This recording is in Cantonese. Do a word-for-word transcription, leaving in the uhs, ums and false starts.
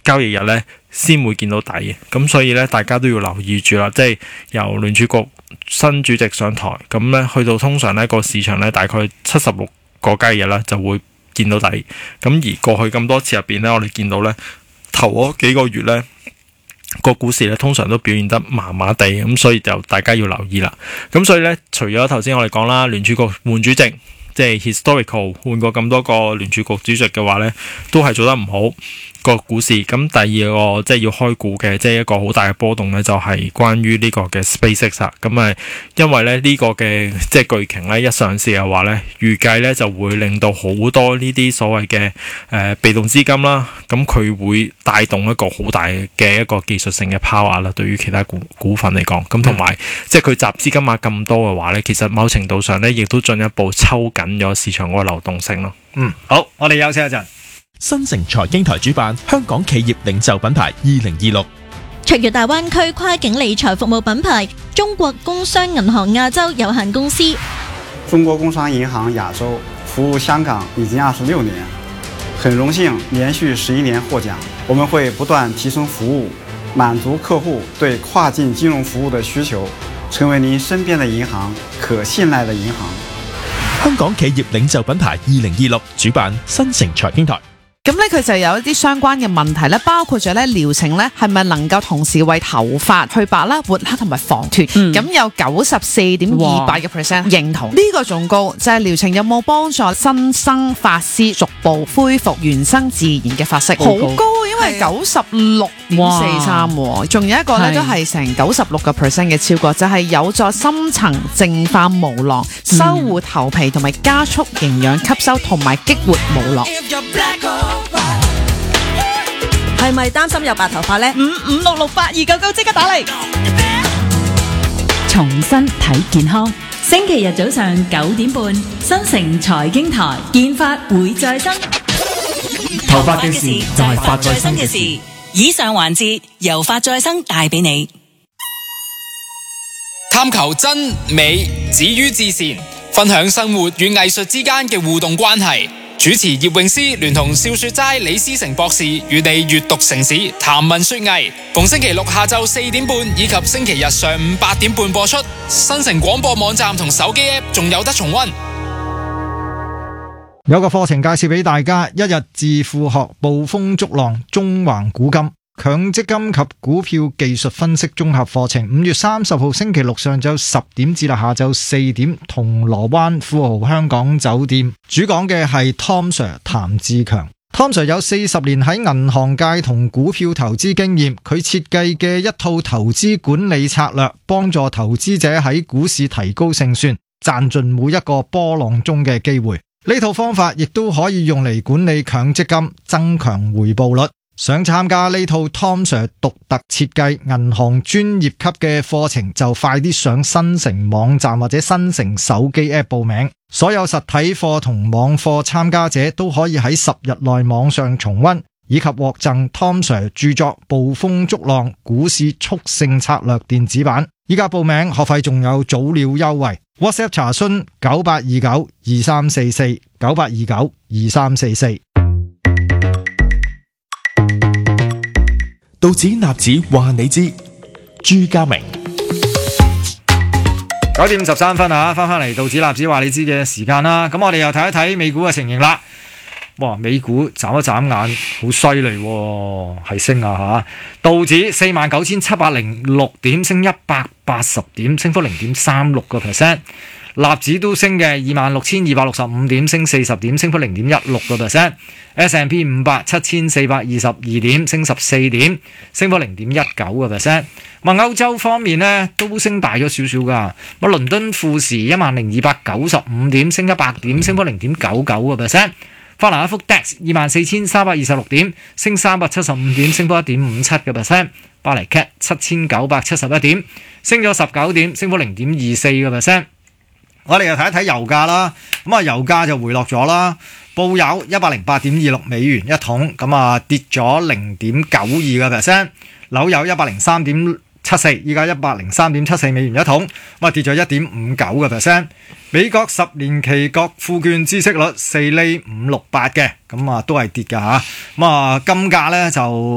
交易日咧先會見到底嘅。咁所以咧，大家都要留意住啦。即係由聯儲局新主席上台，咁咧去到通常咧個市場咧大概七十六個交易日咧就會見到底。咁而過去咁多次入邊咧，我哋見到咧頭嗰幾個月咧個股市咧通常都表現得麻麻地，咁所以就大家要留意啦。咁所以咧，除咗頭先我哋講啦，聯儲局換主席，即係 historical 換過咁多個聯儲局主席嘅話咧，都係做得唔好個股市。咁第二個即係要開股嘅，即係一個好大嘅波動咧，就係關於呢個嘅 SpaceX 啊。咁啊，因為咧呢個嘅即係巨鯨咧一上市嘅話咧，預計咧就會令到好多呢啲所謂嘅誒被動資金啦，咁佢會帶動一個好大嘅一個技術性嘅 power 啦，對於其他股股份嚟講。咁同埋即係佢集資金額咁多嘅話咧，其實某程度上咧亦都進一步抽緊咗市場嗰個流動性咯。 嗯，好，我哋休息一陣。 新城財經台主辦香港企業領袖品牌二零二六， 卓越大灣區跨境理財服務品牌中國工商銀行亞洲有限公司。 中國工商銀行亞洲服務香港已經二十六年，很榮幸連續十一年獲獎。我們會不斷提升服務，滿足客戶對跨境金融服務的需求，成為您身邊的銀行，可信賴的銀行。 香港企業領袖品牌二零二六主辦新城財經台。 咁咧佢就有一啲相關嘅問題咧，包括咗咧療程咧係咪能夠同時為頭髮去白啦、活黑同埋防脫？咁、嗯、有九十四點二八嘅 percent 認同，呢、這個仲高就係、是、療程有冇幫助新生髮絲逐步恢復原生自然嘅髮色？好高，因為九十六點四三，仲有一個咧都係成九十六個 percent 嘅超過，就係、是、有助深層淨化毛囊、修護頭皮同埋加速營養吸收同埋激活毛囊。 係咪擔心有白頭髮呢？ 五五六六八二九九即刻打嚟！ 重新睇健康，星期日早上九點半，新城財經台，健髮會再生。 頭髮嘅事就係髮再生嘅事。 以上環節由髮再生帶俾你。 探求真美止於至善，分享生活與藝術之間嘅互動關係。主持葉詠詩聯同笑說齋李思成博士與你閱讀城市談文說藝，逢星期六下晝四點半以及星期日上午八點半播出。新城廣播網站同手機 app 仲有得重溫。 有個課程介紹俾大家，一日致富學捕風捉浪中橫古今強積金及股票技術分析綜合課程，五月三十號星期六上晝十點至到下晝四點，銅鑼灣富豪香港酒店。主講嘅係 Tom Sir 譚志強。Tom Sir 有四十年喺銀行界同股票投資經驗，佢設計嘅一套投資管理策略，幫助投資者喺股市提高勝算，賺盡每一個波浪中嘅機會。呢套方法亦都可以用嚟管理強積金，增強回報率。想參加呢套 Tom Sir 獨特設計銀行專業級嘅課程，就快啲上新城網站或者新城手機 app 報名。所有實體課同網課參加者都可以喺十日內網上重溫，以及獲贈 Tom Sir 著作《捕風捉浪股市速勝策略》電子版。依家報名學費仲有早鳥優惠。WhatsApp 查詢九八二九二三四四九八二九二三四四。 道指納指話你知，朱家明。 九點十三分啊，翻翻嚟道指納指話你知嘅時間啦。咁我哋又睇一睇美股嘅情形啦。哇，美股眨一眨眼，好犀利，係升啊吓！道指四萬九千七百零六點，升一百八十點，升幅零點三六個 percent。納指都升嘅，二萬六千二百六十五點，升四十點，升幅零點一六個 percent。S and P 五百七千四百二十二點，升十四點，升幅零點一九個 percent。咁歐洲方面呢，都升大咗少少噶。咁倫敦富時一萬零二百九十五點，升一百點，升幅零點九九個 percent。法蘭克福 D A X 二萬四千三百二十六點，升三百七十五點，升幅一點五七個 percent。巴黎 C A T 七千九百七十一點，升咗十九點，升幅零點二四個 percent。我哋又睇一睇油價啦，咁啊油價就回落咗啦，報油一百零八點二六美元一桶，咁啊跌咗零點九二個 percent。紐油一百零三點七四，依家一百零三點七四美元一桶，咁啊跌咗一點五九個 percent。美國十年期國庫券孳息率四厘五六八嘅，咁啊都係跌㗎吓。咁啊金價咧就